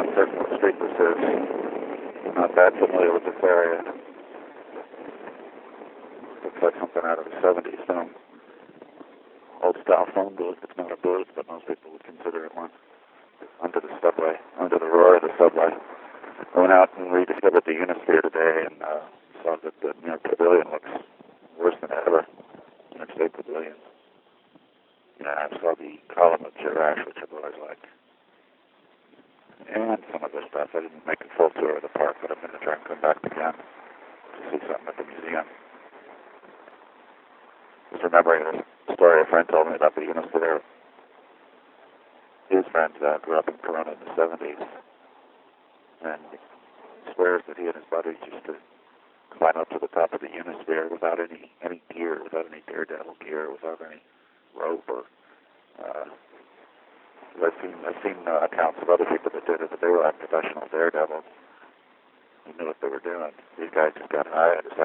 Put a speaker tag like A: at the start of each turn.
A: not certain what street this is. I'm not that familiar with this area. Looks like something out of the 70s film. Old style phone booth. It's not a booth, but most people would consider it one. Under the subway, under the roar of the subway. I went out and rediscovered the Unisphere today and saw that the New York Pavilion looks worse than ever. New York State Pavilion. I saw the column of Girash, which I've always liked. And some other stuff. I didn't make a full tour of the park, but I'm going to try and come back again to see something at the museum. Just remembering this story a friend told me about the Unisphere. His friend grew up in Corona in the 70s, and swears that he and his buddies used to climb up to the top of the Unisphere without any gear, without any daredevil gear, without any rope or. I've seen accounts of other people that did it, but they were like professional daredevils. They knew what they were doing. These guys just got high.